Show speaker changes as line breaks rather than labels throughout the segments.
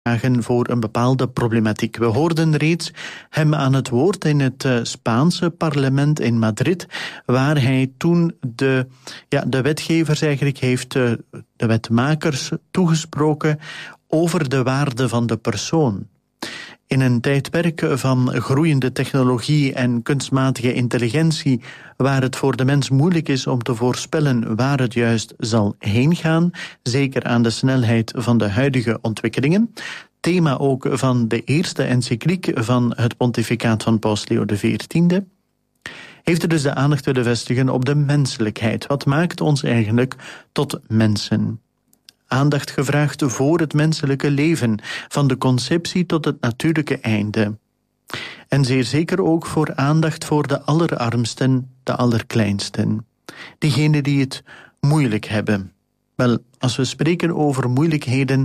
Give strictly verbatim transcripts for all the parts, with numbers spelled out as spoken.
voor een bepaalde problematiek. We hoorden reeds hem aan het woord in het uh, Spaanse parlement in Madrid, waar hij toen de, ja, de wetgevers eigenlijk heeft, uh, de wetmakers toegesproken over de waarde van de persoon. In een tijdperk van groeiende technologie en kunstmatige intelligentie, waar het voor de mens moeilijk is om te voorspellen waar het juist zal heen gaan, zeker aan de snelheid van de huidige ontwikkelingen. Thema ook van de eerste encycliek van het pontificaat van Paus Leo de veertiende. Heeft er dus de aandacht willen vestigen op de menselijkheid. Wat maakt ons eigenlijk tot mensen? Aandacht gevraagd voor het menselijke leven, van de conceptie tot het natuurlijke einde. En zeer zeker ook voor aandacht voor de allerarmsten, de allerkleinsten. Diegenen die het moeilijk hebben. Wel, als we spreken over moeilijkheden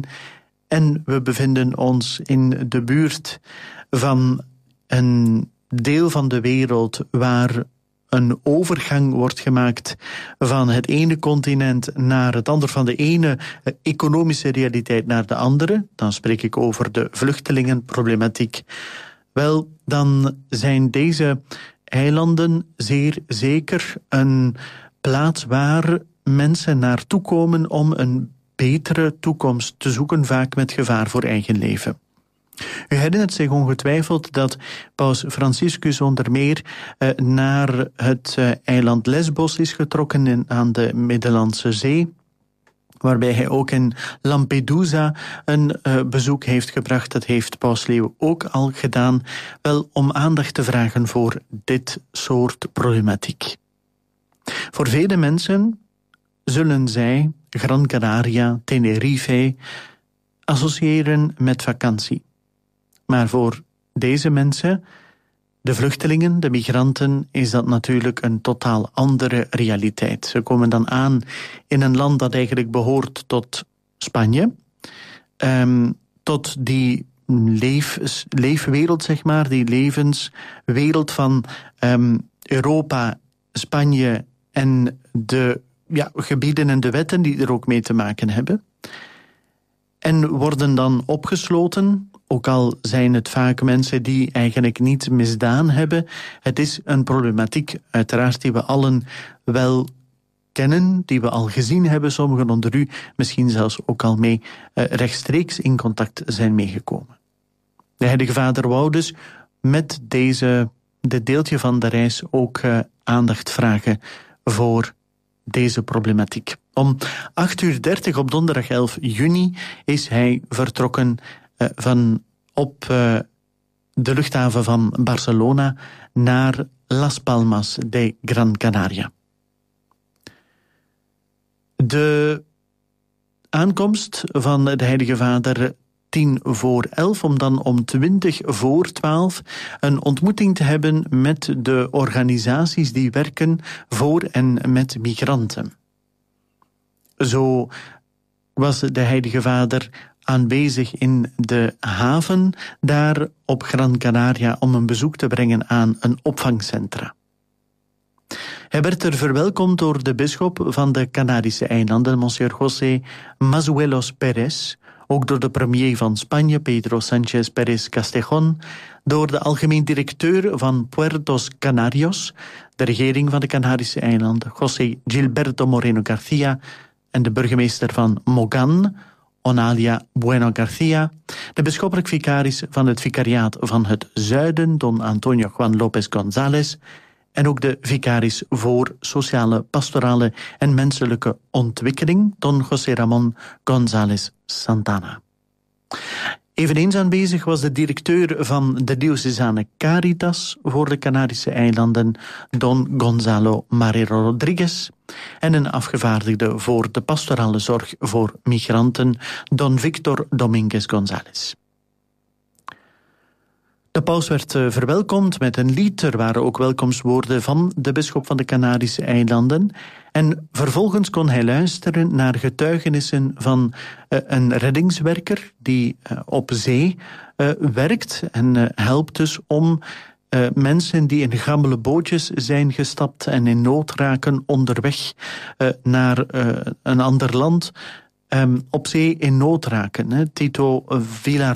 en we bevinden ons in de buurt van een deel van de wereld waar een overgang wordt gemaakt van het ene continent naar het andere, van de ene economische realiteit naar de andere, dan spreek ik over de vluchtelingenproblematiek. Wel, dan zijn deze eilanden zeer zeker een plaats waar mensen naartoe komen om een betere toekomst te zoeken, vaak met gevaar voor eigen leven. U herinnert zich ongetwijfeld dat Paus Franciscus onder meer eh, naar het eh, eiland Lesbos is getrokken in, aan de Middellandse Zee, waarbij hij ook in Lampedusa een uh, bezoek heeft gebracht. Dat heeft Paus Leo ook al gedaan, wel om aandacht te vragen voor dit soort problematiek. Voor vele mensen zullen zij Gran Canaria, Tenerife associëren met vakantie. Maar voor deze mensen, de vluchtelingen, de migranten, is dat natuurlijk een totaal andere realiteit. Ze komen dan aan in een land dat eigenlijk behoort tot Spanje, um, tot die leef, leefwereld, zeg maar, die levenswereld van um, Europa, Spanje en de ja, gebieden en de wetten die er ook mee te maken hebben. En worden dan opgesloten, ook al zijn het vaak mensen die eigenlijk niets misdaan hebben. Het is een problematiek, uiteraard, die we allen wel kennen, die we al gezien hebben, sommigen onder u misschien zelfs ook al mee uh, rechtstreeks in contact zijn meegekomen. De Heilige Vader wou dus met deze, dit deeltje van de reis ook uh, aandacht vragen voor deze problematiek. Om acht uur dertig op donderdag elf juni is hij vertrokken uh, van op uh, de luchthaven van Barcelona naar Las Palmas de Gran Canaria. De aankomst van de Heilige Vader tien voor elf, om dan om twintig voor twaalf een ontmoeting te hebben met de organisaties die werken voor en met migranten. Zo was de Heilige Vader aanwezig in de haven daar op Gran Canaria om een bezoek te brengen aan een opvangcentra. Hij werd er verwelkomd door de bisschop van de Canarische eilanden, monsieur José Mazuelos Pérez, ook door de premier van Spanje, Pedro Sánchez Pérez Castejón, door de algemeen directeur van Puertos Canarios, de regering van de Canarische eilanden, José Gilberto Moreno García, en de burgemeester van Mogán, Onalia Bueno García, de bisschoppelijk vicaris van het vicariaat van het Zuiden, Don Antonio Juan López González, en ook de vicaris voor sociale, pastorale en menselijke ontwikkeling, Don José Ramón González Santana. Eveneens aanwezig was de directeur van de diocesane Caritas voor de Canarische eilanden, Don Gonzalo Marrero Rodriguez, en een afgevaardigde voor de pastorale zorg voor migranten, Don Victor Dominguez González. De paus werd verwelkomd met een lied. Er waren ook welkomstwoorden van de bisschop van de Canarische eilanden. En vervolgens kon hij luisteren naar getuigenissen van uh, een reddingswerker die uh, op zee uh, werkt en uh, helpt dus om uh, mensen die in gammele bootjes zijn gestapt en in nood raken onderweg uh, naar uh, een ander land, um, op zee in nood raken. Hè. Tito Villar